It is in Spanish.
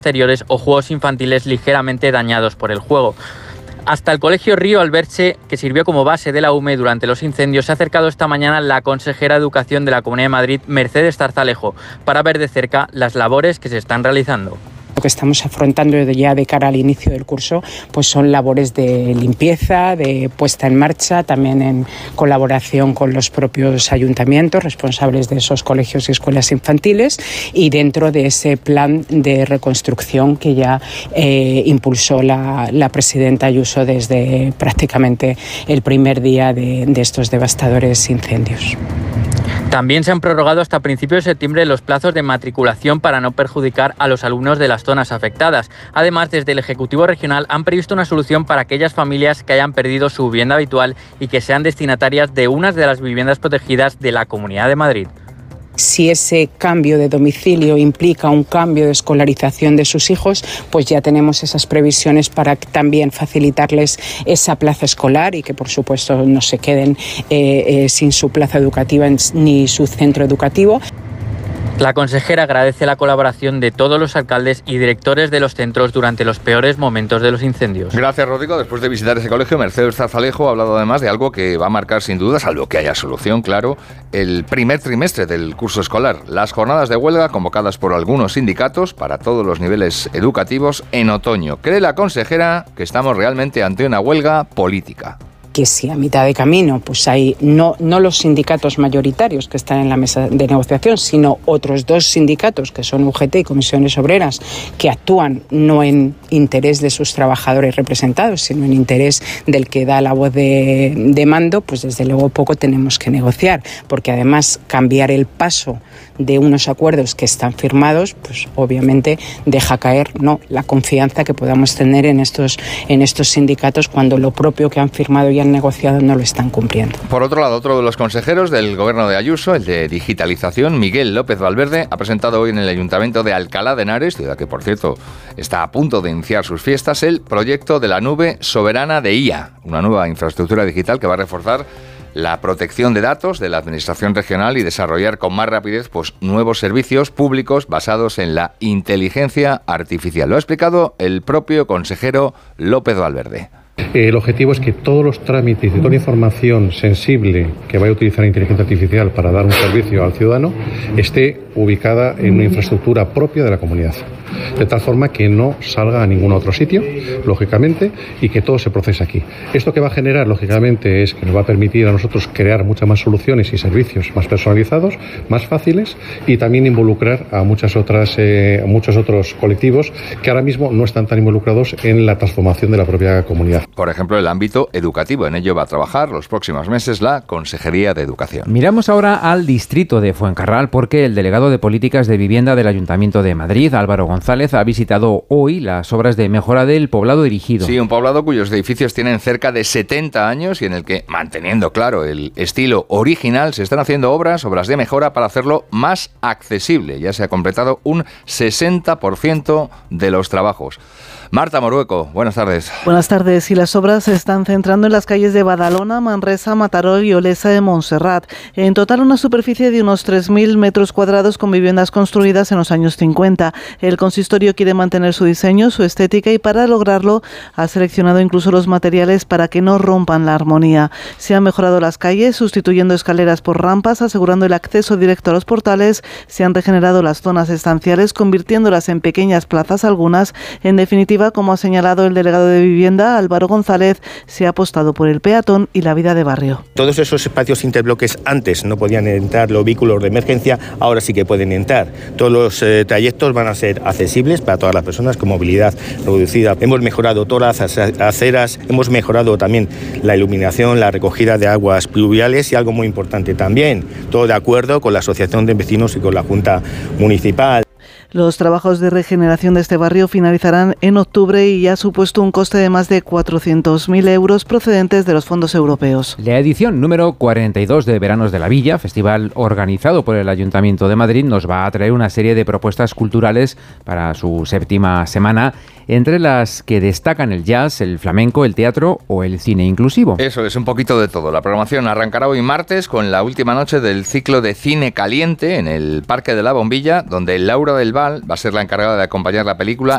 exteriores o juegos infantiles ligeramente dañados por el juego. Hasta el Colegio Río Alberche, que sirvió como base de la UME durante los incendios, se ha acercado esta mañana la consejera de Educación de la Comunidad de Madrid, Mercedes Zarzalejo, para ver de cerca las labores que se están realizando. Lo que estamos afrontando ya de cara al inicio del curso pues son labores de limpieza, de puesta en marcha, también en colaboración con los propios ayuntamientos responsables de esos colegios y escuelas infantiles, y dentro de ese plan de reconstrucción que ya impulsó la presidenta Ayuso desde prácticamente el primer día de estos devastadores incendios. También se han prorrogado hasta principios de septiembre los plazos de matriculación para no perjudicar a los alumnos de las zonas afectadas. Además, desde el Ejecutivo Regional han previsto una solución para aquellas familias que hayan perdido su vivienda habitual y que sean destinatarias de una de las viviendas protegidas de la Comunidad de Madrid. Si ese cambio de domicilio implica un cambio de escolarización de sus hijos, pues ya tenemos esas previsiones para también facilitarles esa plaza escolar y que, por supuesto, no se queden sin su plaza educativa ni su centro educativo. La consejera agradece la colaboración de todos los alcaldes y directores de los centros durante los peores momentos de los incendios. Gracias, Rodrigo. Después de visitar ese colegio, Mercedes Zarzalejo ha hablado además de algo que va a marcar sin duda, salvo que haya solución, claro, el primer trimestre del curso escolar. Las jornadas de huelga convocadas por algunos sindicatos para todos los niveles educativos en otoño. Cree la consejera que estamos realmente ante una huelga política. Que si a mitad de camino pues hay no los sindicatos mayoritarios que están en la mesa de negociación, sino otros dos sindicatos que son UGT y Comisiones Obreras, que actúan no en interés de sus trabajadores representados, sino en interés del que da la voz de mando, pues desde luego poco tenemos que negociar, porque además cambiar el paso de unos acuerdos que están firmados, pues obviamente deja caer la confianza que podamos tener en estos sindicatos cuando lo propio que han firmado y han negociado no lo están cumpliendo. Por otro lado, otro de los consejeros del gobierno de Ayuso, el de digitalización, Miguel López Valverde, ha presentado hoy en el Ayuntamiento de Alcalá de Henares, ciudad que por cierto está a punto de iniciar sus fiestas, el proyecto de la nube soberana de IA, una nueva infraestructura digital que va a reforzar la protección de datos de la administración regional y desarrollar con más rapidez nuevos servicios públicos basados en la inteligencia artificial. Lo ha explicado el propio consejero López Valverde. El objetivo es que todos los trámites y toda la información sensible que vaya a utilizar la inteligencia artificial para dar un servicio al ciudadano esté ubicada en una infraestructura propia de la comunidad, de tal forma que no salga a ningún otro sitio, lógicamente, y que todo se procese aquí. Esto que va a generar, lógicamente, es que nos va a permitir a nosotros crear muchas más soluciones y servicios más personalizados, más fáciles, y también involucrar a muchos otros colectivos que ahora mismo no están tan involucrados en la transformación de la propia comunidad. Por ejemplo, el ámbito educativo. En ello va a trabajar los próximos meses la Consejería de Educación. Miramos ahora al distrito de Fuencarral, porque el delegado de Políticas de Vivienda del Ayuntamiento de Madrid, Álvaro González, ha visitado hoy las obras de mejora del poblado dirigido. Sí, un poblado cuyos edificios tienen cerca de 70 años y en el que, manteniendo claro el estilo original, se están haciendo obras de mejora para hacerlo más accesible. Ya se ha completado un 60% de los trabajos. Marta Morueco, buenas tardes. Buenas tardes. Y las obras se están centrando en las calles de Badalona, Manresa, Mataró y Olesa de Montserrat. En total, una superficie de unos 3.000 metros cuadrados con viviendas construidas en los años 50. El consistorio quiere mantener su diseño, su estética, y para lograrlo ha seleccionado incluso los materiales para que no rompan la armonía. Se han mejorado las calles, sustituyendo escaleras por rampas, asegurando el acceso directo a los portales. Se han regenerado las zonas estanciales, convirtiéndolas en pequeñas plazas algunas. En definitiva, como ha señalado el delegado de Vivienda, Álvaro González, se ha apostado por el peatón y la vida de barrio. Todos esos espacios interbloques antes no podían entrar los vehículos de emergencia, ahora sí que pueden entrar. Todos los trayectos van a ser accesibles para todas las personas con movilidad reducida. Hemos mejorado todas las aceras, hemos mejorado también la iluminación, la recogida de aguas pluviales y algo muy importante también, todo de acuerdo con la Asociación de Vecinos y con la Junta Municipal. Los trabajos de regeneración de este barrio finalizarán en octubre y ha supuesto un coste de más de 400.000 euros procedentes de los fondos europeos. La edición número 42 de Veranos de la Villa, festival organizado por el Ayuntamiento de Madrid, nos va a traer una serie de propuestas culturales para su 7ª semana, entre las que destacan el jazz, el flamenco, el teatro o el cine inclusivo. Eso es un poquito de todo. La programación arrancará hoy martes con la última noche del ciclo de cine caliente en el Parque de la Bombilla, donde Laura del Val va a ser la encargada de acompañar la película